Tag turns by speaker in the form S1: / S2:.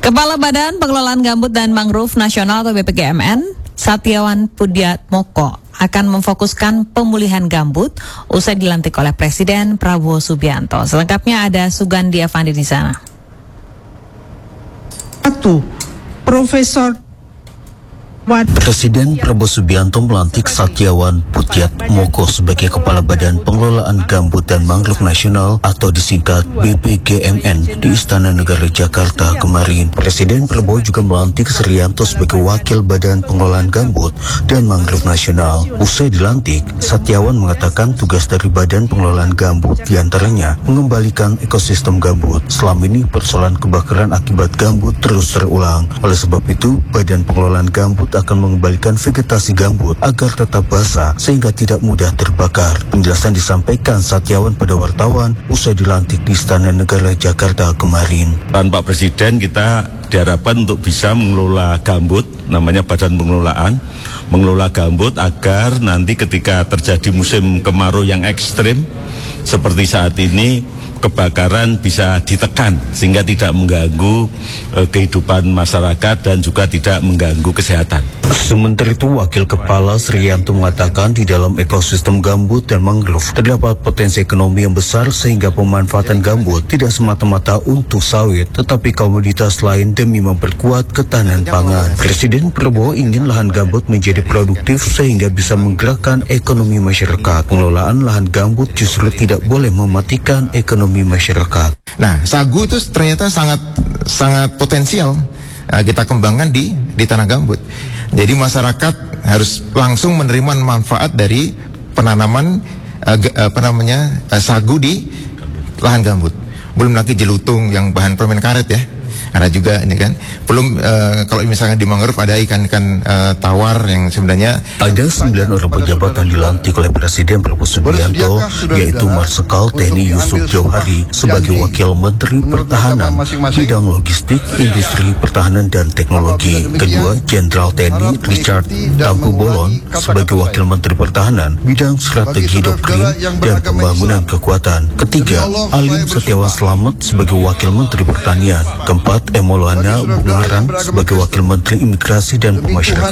S1: Kepala Badan Pengelolaan Gambut dan Mangrove Nasional atau BPGMN, Satyawan Pudiatmoko, akan memfokuskan pemulihan gambut usai dilantik oleh Presiden Prabowo Subianto. Selengkapnya ada Sugandi Avandi di sana.
S2: Presiden Prabowo Subianto melantik Satyawan Pudiatmoko sebagai Kepala Badan Pengelolaan Gambut dan Mangrove Nasional atau disingkat BPGMN di Istana Negara Jakarta kemarin. Presiden Prabowo juga melantik Srianto sebagai Wakil Badan Pengelolaan Gambut dan Mangrove Nasional. Usai dilantik, Satyawan mengatakan tugas dari Badan Pengelolaan Gambut diantaranya mengembalikan ekosistem gambut. Selama ini persoalan kebakaran akibat gambut terus terulang. Oleh sebab itu, Badan Pengelolaan Gambut akan mengembalikan vegetasi gambut agar tetap basah sehingga tidak mudah terbakar. Penjelasan disampaikan Satyawan pada wartawan usai dilantik di Istana Negara Jakarta kemarin.
S3: Pak Presiden, kita diharapkan untuk bisa mengelola gambut, namanya Badan Pengelolaan, mengelola gambut agar nanti ketika terjadi musim kemarau yang ekstrim seperti saat ini, kebakaran bisa ditekan sehingga tidak mengganggu kehidupan masyarakat dan juga tidak mengganggu kesehatan.
S2: Sementara itu, Wakil Kepala Srianto mengatakan di dalam ekosistem gambut dan mangrove terdapat potensi ekonomi yang besar sehingga pemanfaatan gambut tidak semata-mata untuk sawit tetapi komoditas lain demi memperkuat ketahanan pangan. Presiden Prabowo ingin lahan gambut menjadi produktif sehingga bisa menggerakkan ekonomi masyarakat. Pengelolaan lahan gambut justru tidak boleh mematikan ekonomi masyarakat.
S4: Nah, sagu itu ternyata sangat potensial kita kembangkan di tanah gambut. Jadi masyarakat harus langsung menerima manfaat dari penanaman sagu di lahan gambut. Belum lagi jelutung yang bahan permen karet ya. Ada juga ini kan. Belum kalau misalnya di mangrove ada ikan-ikan tawar yang sebenarnya
S2: ada 9 orang pejabat yang dilantik oleh Presiden Prabowo Subianto, yaitu Marsikal TNI Yusuf Jauhari sebagai Wakil Menteri Pertahanan bidang logistik, industri pertahanan dan teknologi. Kedua, Jenderal TNI Richard Tampu-Bolon sebagai Wakil Menteri Pertahanan bidang strategi doktrin dan pembangunan kekuatan. Ketiga, Alim Setiawan Slamet sebagai Wakil Menteri Pertanian. Keempat, Emolana Bungaran sebagai Wakil Menteri Imigrasi dan Pemasyarakatan.